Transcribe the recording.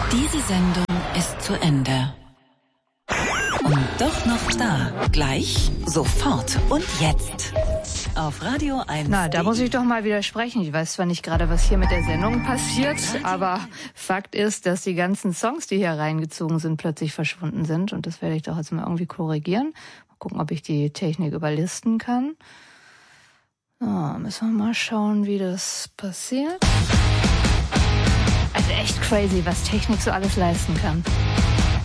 Diese Sendung ist zu Ende. Und doch noch da. Gleich, sofort und jetzt. Auf Radio 1. Na, da muss ich doch mal widersprechen. Ich weiß zwar nicht gerade, was hier mit der Sendung passiert, aber Fakt ist, dass die ganzen Songs, die hier reingezogen sind, plötzlich verschwunden sind. Und das werde ich doch jetzt mal irgendwie korrigieren. Mal gucken, ob ich die Technik überlisten kann. So, müssen wir mal schauen, wie das passiert. Also echt crazy, was Technik so alles leisten kann.